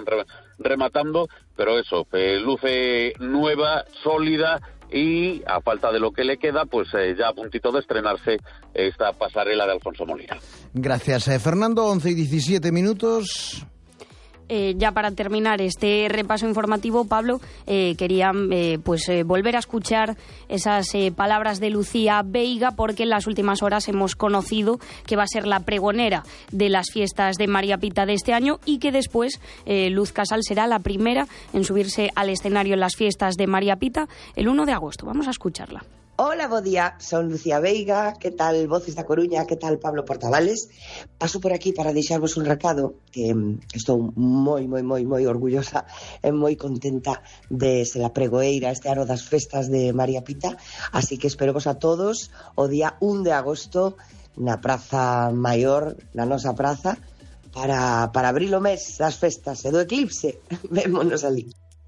están rematando, pero eso, luce nueva, sólida, y a falta de lo que le queda, pues ya a puntito de estrenarse esta pasarela de Alfonso Molina. Gracias, Fernando. 11:17. Ya para terminar este repaso informativo, Pablo, quería volver a escuchar esas palabras de Lucía Veiga, porque en las últimas horas hemos conocido que va a ser la pregonera de las fiestas de María Pita de este año y que después Luz Casal será la primera en subirse al escenario en las fiestas de María Pita el 1 de agosto. Vamos a escucharla. Hola, bo día, son Lucía Veiga, que tal Voces da Coruña, que tal Pablo Portavales. Paso por aquí para deixarvos un recado, que estou moi orgullosa e moi contenta de ser a pregoeira este ano das festas de María Pita, así que espero vos a todos o día 1 de agosto na Praza Maior, na nosa praza, para abrir o mes das festas e do eclipse. Vémonos ali.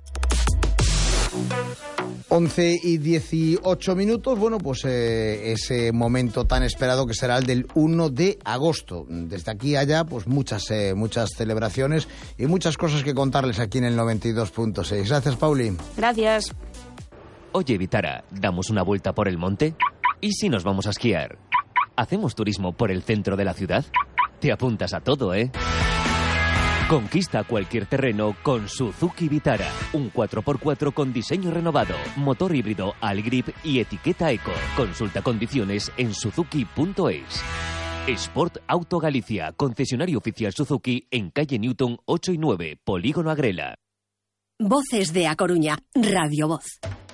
11:18. Bueno, pues ese momento tan esperado que será el del 1 de agosto. Desde aquí allá, pues muchas celebraciones y muchas cosas que contarles aquí en el 92.6. Gracias, Pauli. Gracias. Oye, Vitara, ¿damos una vuelta por el monte? ¿Y si nos vamos a esquiar? ¿Hacemos turismo por el centro de la ciudad? Te apuntas a todo, ¿eh? Conquista cualquier terreno con Suzuki Vitara. Un 4x4 con diseño renovado, motor híbrido Algrip y etiqueta Eco. Consulta condiciones en suzuki.es. Sport Auto Galicia, concesionario oficial Suzuki en calle Newton 8 y 9, Polígono Agrela. Voces de A Coruña, Radio Voz.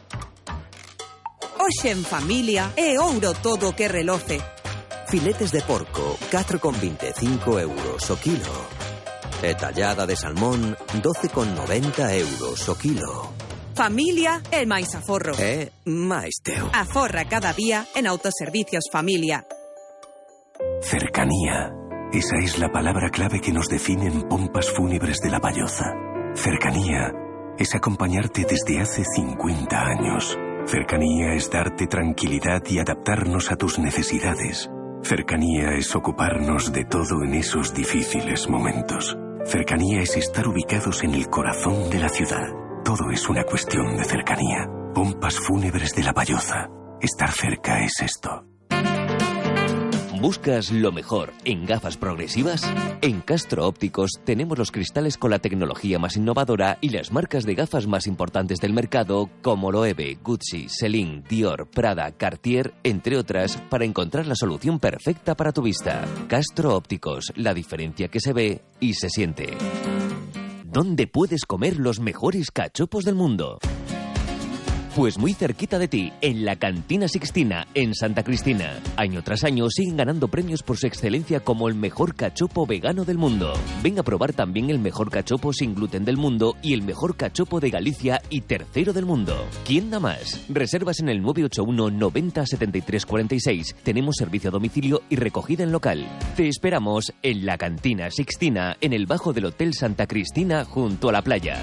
Hoxe en familia é ouro todo que reloce. Filetes de porco, 4,25 euros o kilo. E tallada de salmón, 12,90 euros o kilo. Familia é máis aforro. Máis teu. Aforra cada día en Autoservicios Familia. Cercanía. Esa es la palabra clave que nos define en Pompas Fúnebres de La Valloza. Cercanía es acompañarte desde hace 50 años. Cercanía es darte tranquilidad y adaptarnos a tus necesidades. Cercanía es ocuparnos de todo en esos difíciles momentos. Cercanía es estar ubicados en el corazón de la ciudad. Todo es una cuestión de cercanía. Pompas Fúnebres de La Valloza. Estar cerca es esto. ¿Buscas lo mejor en gafas progresivas? En Castro Ópticos tenemos los cristales con la tecnología más innovadora y las marcas de gafas más importantes del mercado como Loewe, Gucci, Celine, Dior, Prada, Cartier, entre otras, para encontrar la solución perfecta para tu vista. Castro Ópticos, la diferencia que se ve y se siente. ¿Dónde puedes comer los mejores cachopos del mundo? Pues muy cerquita de ti, en la Cantina Sixtina, en Santa Cristina. Año tras año siguen ganando premios por su excelencia como el mejor cachopo vegano del mundo. Ven a probar también el mejor cachopo sin gluten del mundo y el mejor cachopo de Galicia y tercero del mundo. ¿Quién da más? Reservas en el 981 90 73 46. Tenemos servicio a domicilio y recogida en local. Te esperamos en la Cantina Sixtina, en el bajo del Hotel Santa Cristina, junto a la playa.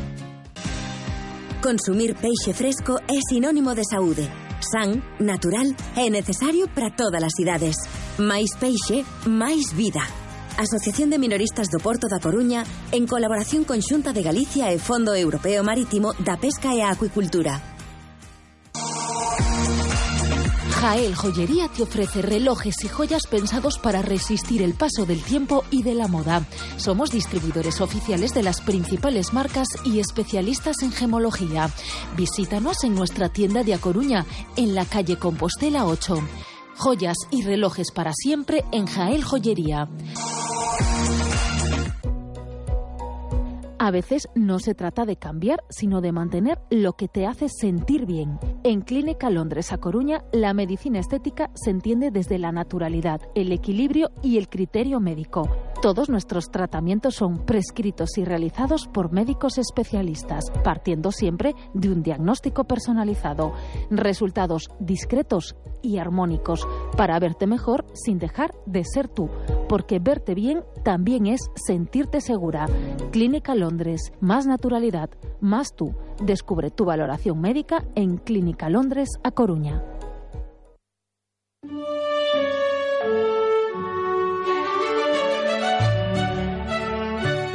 Consumir peixe fresco é sinónimo de saúde. San, natural e necesario para todas as idades. Máis peixe, máis vida. Asociación de Minoristas do Porto da Coruña, en colaboración con Xunta de Galicia e Fondo Europeo Marítimo da Pesca e a Acuicultura. Jael Joyería te ofrece relojes y joyas pensados para resistir el paso del tiempo y de la moda. Somos distribuidores oficiales de las principales marcas y especialistas en gemología. Visítanos en nuestra tienda de A Coruña, en la calle Compostela 8. Joyas y relojes para siempre en Jael Joyería. A veces no se trata de cambiar, sino de mantener lo que te hace sentir bien. En Clínica Londres A Coruña, la medicina estética se entiende desde la naturalidad, el equilibrio y el criterio médico. Todos nuestros tratamientos son prescritos y realizados por médicos especialistas, partiendo siempre de un diagnóstico personalizado. Resultados discretos y armónicos, para verte mejor sin dejar de ser tú, porque verte bien también es sentirte segura. Clínica Londres, más naturalidad, más tú. Descubre tu valoración médica en Clínica Londres A Coruña.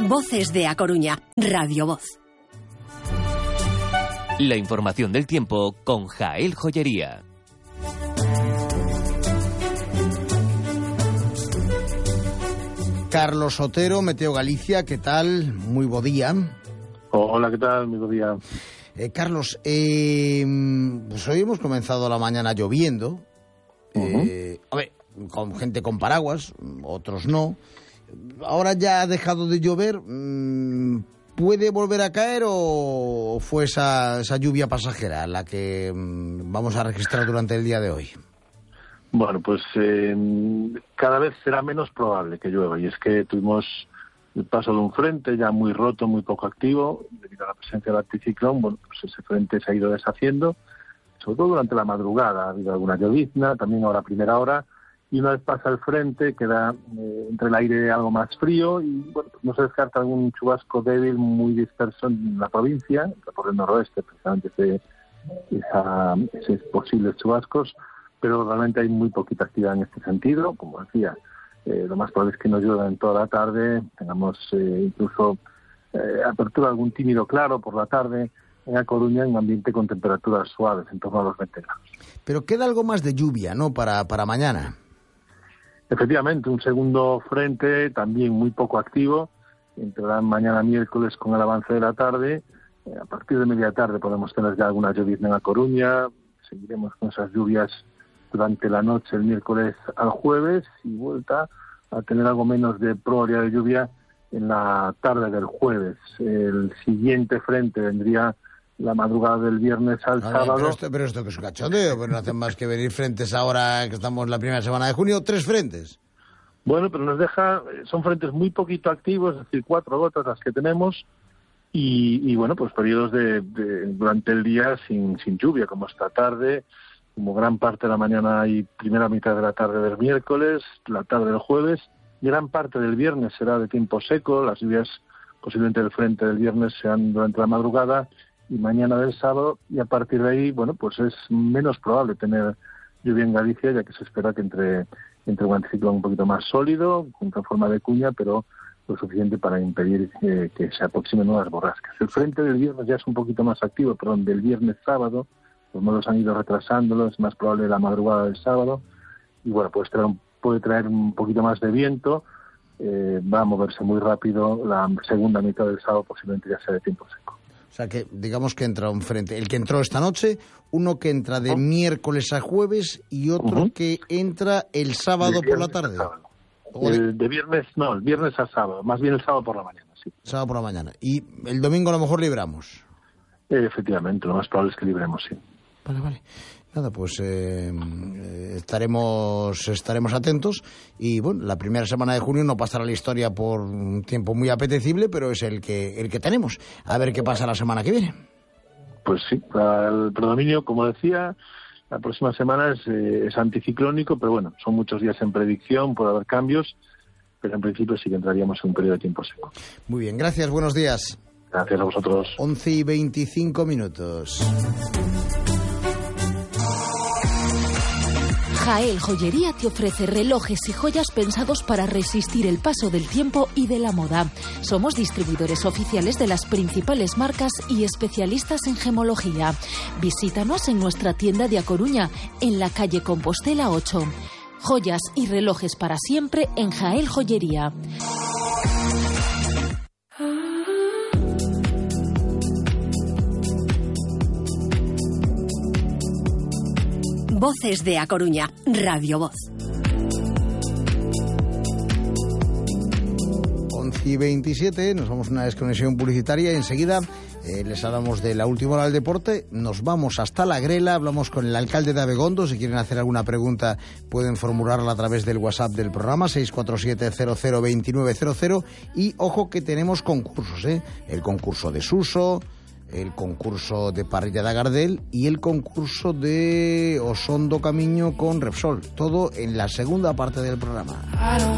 Voces de A Coruña, Radio Voz. La información del tiempo con Jael Joyería. Carlos Otero, Meteo Galicia, ¿qué tal? Muy buen día. Hola, ¿qué tal? Muy buen día. Carlos, pues hoy hemos comenzado la mañana lloviendo. A ver, con gente con paraguas, otros no. Ahora ya ha dejado de llover. ¿Puede volver a caer o fue esa lluvia pasajera la que vamos a registrar durante el día de hoy? Bueno, pues cada vez será menos probable que llueva, y es que tuvimos el paso de un frente ya muy roto, muy poco activo, debido a la presencia del anticiclón. Bueno, pues ese frente se ha ido deshaciendo, sobre todo durante la madrugada. Ha habido alguna llovizna, también ahora a primera hora, y una vez pasa el frente queda entre el aire algo más frío, y bueno, pues no se descarta algún chubasco débil muy disperso en la provincia, por el noroeste, precisamente esos posibles chubascos, pero realmente hay muy poquita actividad en este sentido. Como decía, lo más probable es que no llueva en toda la tarde, tengamos incluso apertura de algún tímido claro por la tarde en A Coruña, en un ambiente con temperaturas suaves, en torno a los 20 grados. Pero queda algo más de lluvia, ¿no?, para mañana. Efectivamente, un segundo frente también muy poco activo, entrará mañana miércoles con el avance de la tarde. A partir de media tarde podemos tener ya alguna llovizna en A Coruña, seguiremos con esas lluvias durante la noche el miércoles al jueves, y vuelta a tener algo menos de probabilidad de lluvia en la tarde del jueves. El siguiente frente vendría la madrugada del viernes al sábado. Pero esto que es un cachondeo, pero no hacen más que venir frentes ahora que estamos en la primera semana de junio, 3 frentes. Bueno, pero nos deja, son frentes muy poquito activos, es decir, 4 gotas las que tenemos, y bueno, pues periodos durante el día sin lluvia, como esta tarde, como gran parte de la mañana y primera mitad de la tarde del miércoles, la tarde del jueves, gran parte del viernes será de tiempo seco. Las lluvias posiblemente del frente del viernes sean durante la madrugada y mañana del sábado, y a partir de ahí, bueno, pues es menos probable tener lluvia en Galicia, ya que se espera que entre un anticiclón un poquito más sólido, con forma de cuña, pero lo suficiente para impedir que se aproximen nuevas borrascas. El frente del viernes ya es un poquito más activo, del viernes sábado. Los modos han ido retrasándolo, es más probable la madrugada del sábado, y bueno, puede traer un poquito más de viento, va a moverse muy rápido. La segunda mitad del sábado posiblemente ya sea de tiempo seco. O sea que digamos que entra un frente, el que entró esta noche, uno que entra de miércoles a jueves y otro que entra el sábado por la tarde. El viernes a sábado, más bien el sábado por la mañana, sí. Sábado por la mañana. Y el domingo a lo mejor libramos. Efectivamente, lo más probable es que libremos, sí. Vale. Nada, pues estaremos atentos, y bueno, la primera semana de junio no pasará la historia por un tiempo muy apetecible, pero es el que tenemos. A ver qué pasa la semana que viene. Pues sí, el predominio, como decía, la próxima semana es anticiclónico, pero bueno, son muchos días en predicción, puede haber cambios, pero en principio sí que entraríamos en un periodo de tiempo seco. Muy bien, gracias, buenos días. Gracias a vosotros. 11:25. Jael Joyería te ofrece relojes y joyas pensados para resistir el paso del tiempo y de la moda. Somos distribuidores oficiales de las principales marcas y especialistas en gemología. Visítanos en nuestra tienda de A Coruña, en la calle Compostela 8. Joyas y relojes para siempre en Jael Joyería. Voces de A Coruña, Radio Voz. 11:27, nos vamos a una desconexión publicitaria y enseguida les hablamos de la última hora del deporte. Nos vamos hasta La Grela, hablamos con el alcalde de Abegondo. Si quieren hacer alguna pregunta pueden formularla a través del WhatsApp del programa 647-002900. Y ojo que tenemos concursos, el concurso de Suso, el concurso de parrilla de Agardel y el concurso de Osondo Camiño con Repsol. Todo en la segunda parte del programa.